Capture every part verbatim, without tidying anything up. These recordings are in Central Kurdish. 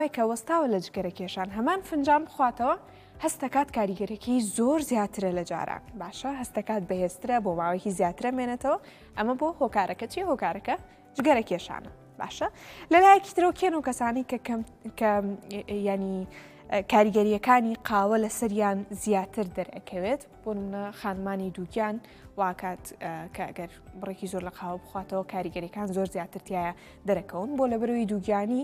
کە وەستاوە لە جگەرەکێشان هەمان فنجان بخواتەوە هەستەکات کاریگەرێکی زۆر زیاترە لە جاران باشە هەستەکات بەهێزترە بۆ ماوەیەکی زیاترە مێنێتەوە ئەمە بۆ هۆکارەکە چی هۆکارەکە جگەرەکێشانە باشە لەلایەکی ترەوە کێن و کەسانی کە ینی کاریگەریەکانی قاوە لە سەریان زیاتر دەرەکەوێت بۆ نمونە خانمانی دووگیان واکات کە ئەگەر بڕێکی زۆر لە قاوە بخواتەوە کاریگەریەکان زۆر زیاترتیایە دەرەکەون بۆ لە بەرەوەی دووگیانی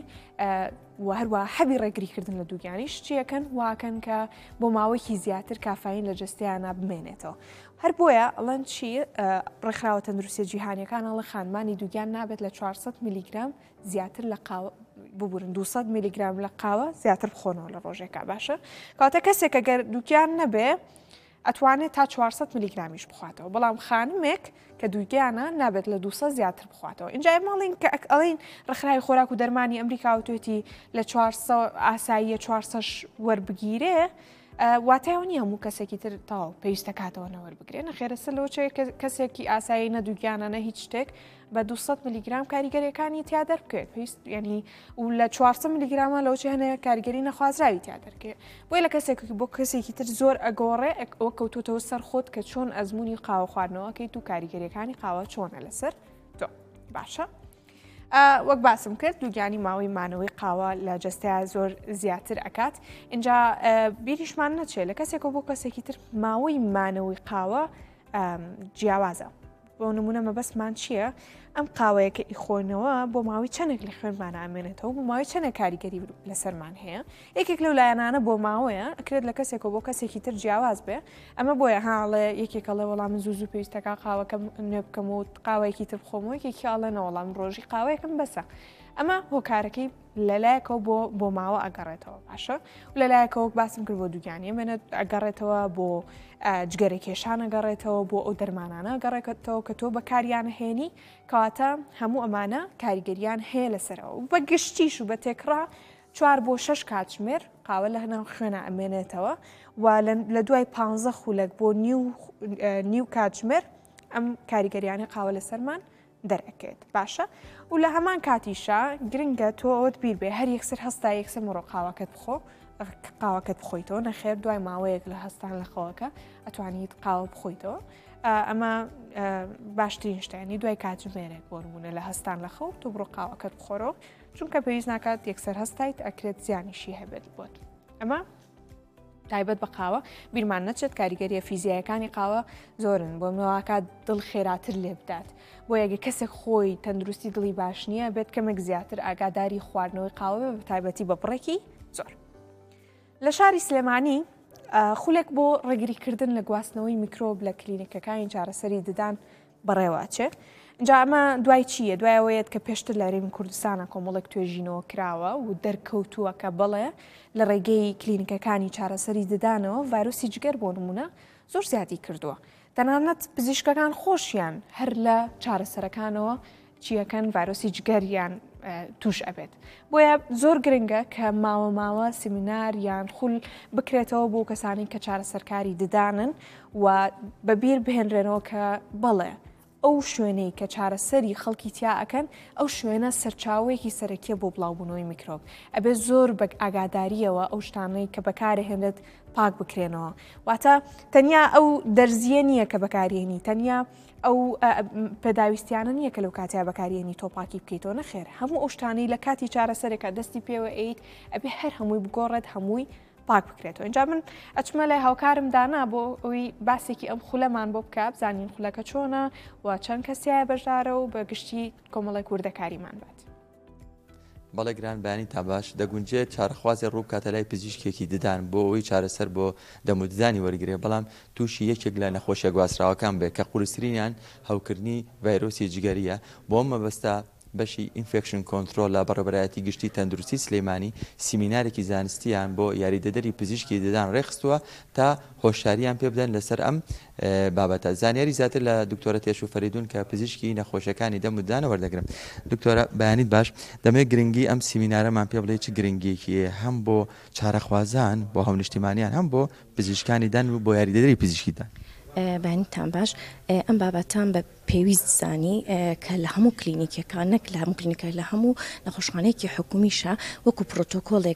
و هەروە حەبی ڕێگریکردن لە دووگیانی شتیەکەن واکەن کە بۆ ماوەیەکی زیاتر کافین لە جستیانە بمێنێتەوە هەر بۆیە ئەڵەن چی ڕێکخراوە تەندروستی جیهانیەکان ئەڵە خانمانی دووگیان نابێت لە چوارسەد میلیگرام زیاتر لە قاوە ببورن دووسەد میلیگرام لە قاوە زیاتر بخۆنەوە لە ڕۆژێکا باشە کاتە کەسێک ئەگەر دووگیان نەبێ ئەتوانێت تا چوارسەد میلیگرامیش بخواتەوە بەڵام خانمێک کە دووگیانە نابێت لە دووسەد زیاتر بخواتەوە اینجا ماڵین کە ئەڵین ڕێکخراوی خۆراک و دەرمانی ئەمریکا و توێتی لە چوارسەد ئاساییە چوارسەد وەربگیرێ واتایەوە نیە هەموو کەسێکی تر تاو پێویستە کاتەوە نەوەربگرێ نەخێرەسەر لەوە کەسێکی ئاسایی نە دووگیانە نە هیچ شتێک بە دووسەد میلیگرام کاریگەریەکانی تیا دەربکەوێت پێویست ینی و لە چوارسەد میلیگرامە لەوچی هەنەیە کاریگەری نەخوازراوی تیا دەرکێت بۆی لە کەسێکی بۆ کەسێکی تر زۆر ئەگۆڕێ ئەوە کەوتوتەوە سەر خۆت کە چۆن ئەزمموی قاوە خواردنەوەکەیت و کاریگەریەکانی قاوە چۆنە لەسەر تۆ باشە وەک باسم کرد دووگیانی ماوەی مانەوەی قاوە لە جستەیە زۆر زیاتر ئەکات اینجا بیریشمان نەچێت لە کەسێکەوە بۆ کەسێکی تر ماوەی مانەوەی قاوە جیاوازە بۆ نمونە مەبەستمان چییە؟ ئەم قاوەیەکە ئیخۆنەوە بۆ ماوەی چەندێک لە خوێنمانە ئامێنێتەوە بۆ ماوەی چەندە کاریگەری لەسەرمان هەیە یەکێک لەو لایەنانە بۆ ماوەیە ئەکرێت لە کەسێکەوە بۆ کەسێکی تر جیاواز بێ ئەمە بۆیە هاڵێ یەکێکەڵێ وەڵام زوو زوو پێویستەکە قاوەکەم نوێ بکەم و قاوەیەکی تر بخۆمەوە یەکێکی ئاڵێنە وەڵام ڕۆژی قاوەیەکەم بەسە ئەمە هۆکارەکەی لەلایەکەوە بۆ بۆ ماوە ئەگەڕێتەوە باشە و لەلایەکەوە باسم کرد بۆ دووگیانی ئەمێنێت ئەگەڕێتەوە بۆ جگەرەکێشان ئەگەڕێتەوە بۆ ئەو دەرمانانە گەڕێتەوە کە تۆ بە کاریان هێنی کەواتە هەموو ئەمانە کاریگەریان هەیە لەسەرەوە و بە گشتیش و بە تێکڕا چوار بۆ شەش کاتژمێر قاوە لە هەناو خوێنە ئەمێنێتەوە و لە دوای پانزە خولەک بۆ نیو کاتژمێر ئەم کاریگەریانی قاوە لەسەرمان دەرەکێت باشە و لە هەمان کاتیشە گرنگە تۆ ئەوت بیر بێ هەر یەکسەر هەستا یەکسەر مڕۆ قاوەکەت بخۆ قاوەکەت بخۆیتەوە نەخێر دوای ماوەیەک لە هەستان لە خەوەکە ئەتوانیت قاوە بخۆیتەوە ئەمە باشترین شتانی دوای کاتژمێرێک بۆ نمونە لە هەستان لە خەو تۆ بڕۆ قاوەکەت بخۆرەوە چونکە پێویست ناکات یەکسەر هەستایت ئەکرێت زیانیشی هەبێت بۆت ئەمە تایبەت بە قاوە بیرمان نەچێت کاریگەریە فیزیایەکانی قاوە زۆرن بۆ مەواکات دڵ خێراتر لێ بدات بۆ یەگە کەسێک خۆی تەندروستی دڵی باش نییە بێت کەمێک زیاتر ئاگاداری خواردنەوەی قاوە بە تایبەتی بە بڕێکی زۆر لە شاری سلێمانی خولێک بۆ ڕێگریکردن لە گواستنەوەی میکرۆب لە کلینیکەکانی چارەسەری ددان بەڕێواچێ اینجا ئەمە دوای چییە؟ دوایەوەیەت کە پێشتر لە هەرێمی کوردستانە کۆمەڵێک توێژینەوە کراوە و دەرکەوتووە کە بڵێ لە ڕێگەی کلینیکەکانی چارەسەری ددانەوە ڤایرۆسی جگەر بۆ نمونە زۆر زیادی کردووە تەنانەت پزیشکەکان خۆشیان هەر لە چارەسەرەکانەوە چیەکەن ڤایرۆسی جگەریان توش ئەبێت بۆیە زۆر گرنگە کە ماوە ماوە سیمینار یان خول بکرێتەوە بۆ کەسانی کە چارەسەرکاری ددانن و بەبیر بهێنرێنەوە کە بەڵێ ئەو شوێنەی کە چارەسەری خەڵکی تیا ئەکەن ئەو شوێنە سەرچاوەیەکی سەرەکیە بۆ بڵاوبوونەوەی میکرۆب ئەبێ زۆر بە ئاگاداریەوە ئەو شتانەی کە بەکارهێنێت پاک بکرێنەوە واتە تەنیا ئەو دەرزیە نییە کە بەکارهێنی تەنیا ئەو پێداویستیانە نییە کە لەو کاتیا بەکارهێنی تۆ پاکی بکەیتەوە نەخێر هەموو ئەو شتانەی لە کاتی چارەسەرێکە دەستی پێوە ئەیت ئەبێ هەر هەمووی بگۆڕێت هەمووی پاک بکرێتەوە اینجا من ئەچمە لای هاوکارم دانا بۆ ئەوی باسێکی ئەم خولەمان بۆ بکە بزانین خولەکە چۆنە و چەند کەسیایە بەشدارە و بە گشتی کۆمەڵی کوردەکاریمان بات بەڵێ گران بەیانی تا باش دەگونجێت چارەخوازی ڕوو کاتە لای پزیشکێکی ددان بۆ ئەوی چارەسەر بۆ دەموددانی وەرگێ بەڵام تووشی یەکێک لە نەخۆشیە گواستراوەکان بێت کە قورسرینیان هەوکردنی ڤایرۆسی جگەریە بۆ مەبەستە بەشی ئینفێکشن کۆنتترۆل لە بەڕێبەرایەتی گشتی تەندروستی سلێمانی سیمینارێکی زانستیان بۆ یاریدەدەری پزیشکی ددان ڕێخستووە تا هۆشیاریان پێ بدەن لەسەر ئەم بابەتە زانیاری زیاتر لە دکتۆرە تێش و فەریدون کە پزیشکی نەخۆشیەکانی دەموددانە وەردەگرم دکتۆرە بەیانیت باش دەمێت گرنگی ئەم سیمینارەمان پێ بڵێ چ گرنگیەکیە هەم بۆ چارەخوازان بۆ هەونیشتیمانیان هەم بۆ پزیشکانی دان و بۆ یاریدەدەری پزیشکیدان بەنیتان باش ئەم بابەتان بە پێویست زانی کە لە هەموو کلینیکەکان نەک لە هەموو کلینیکە لە هەموو نەخۆشخانەیەکی حکومیشە وەکو پرۆتۆکۆڵێک